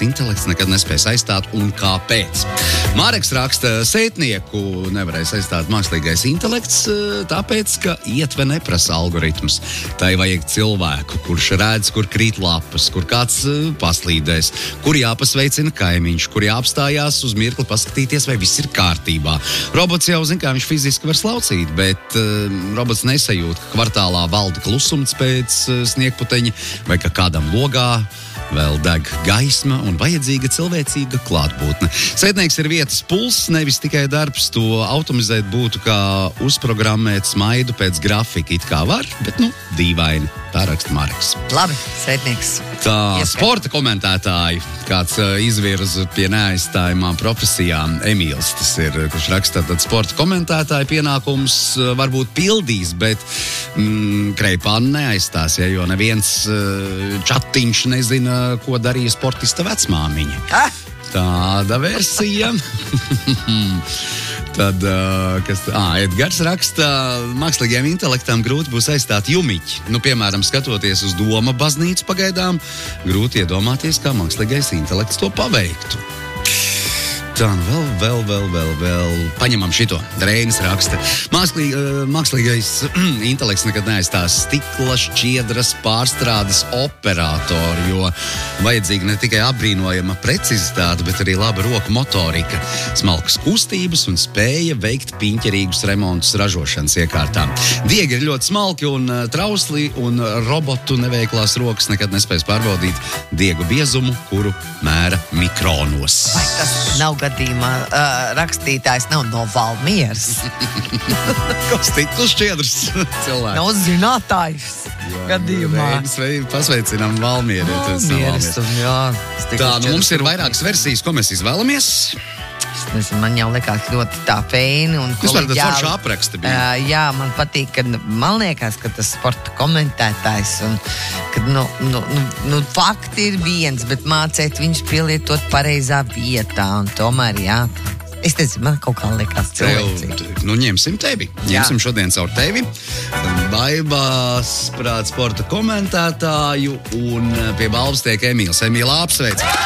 intelekts nekad nespēs aizstāt un kāpēc. Māreks raksta, sētnieku nevarēs aizstāt mākslīgais intelekts, tāpēc, ka ietve neprasa algoritmus. Tai vajag cilvēku, kurš redz, kur krīt lapas, kur kāds paslīdēs, kur jāpasveicina kaimiņš, kur jāapstājās uz mirkli paskatīties, vai viss ir kārtībā. Robots jau zina, kā viņš fiziski var slaucīt, bet robots nesajūt, ka kvartālā valda klusums pēc sniegputeņa, vai ka kādam logā vēl deg gaisma un vajadzīga cilvēcīga klātbūtne. Sētnieks ir vietas pulss, nevis tikai darbs. To automizēt būtu kā uzprogrammēt smaidu pēc grafika. It kā var, bet dīvaini. Tā raksta Marks. Labi, sētnieks. Tā sporta komentētāji, kāds izvirza pie neaizstājumām profesijām. Emīls, tas ir, kurš raksta, tad sporta komentētāja pienākums varbūt pildīs, bet Kreipānu neaizstās, jo neviens čatiņš nezina, ko darīja sportista vecmāmiņa. Tāda versija. Tad, Edgars raksta, mākslīgajam intelektam grūti būs aizstāt jumiķi. Piemēram, skatoties uz Doma baznīcu pagaidām, grūti iedomāties, kā mākslīgais intelekts to paveiktu. Tā, vēl. Paņemam šito. Reinis raksta. Mākslīgais intelekts nekad neaizstās stikla, šķiedras, pārstrādes operātoru, jo vajadzīga ne tikai apbrīnojama precizitāte, bet arī laba roku motorika, smalkas kustības un spēja veikt piņķerīgus remontus ražošanas iekārtām. Diegi ir ļoti smalki un trausli, un robotu neveiklās rokas nekad nespēs pārbaudīt diegu biezumu, kuru mēra mikronos. Vai tas nav gadījumā rakstītājs nav no Valmieras? Stikla šķiedrs cilvēks. Nav zinātājs gadījumā. Pasveicinām Valmieru. Tā, mums ir vairākas versijas, ko mēs izvēlamies. Nezinu, man jau likās ļoti tā feini un kolēģiāli. Tas forša apraksta bija. Jā, man patīk, ka man liekas, ka tas sporta komentētājs un, ka, fakti ir viens, bet mācēt viņus pielietot pareizā vietā un tomēr, jā. Es nezinu, man kaut kā liekas cilvēcīgi. Ņemsim tevi. Ņemsim šodien caur tevi. Baibās prāt sporta komentētāju un pie balvas tiek Emīls. Emīlā apsveic.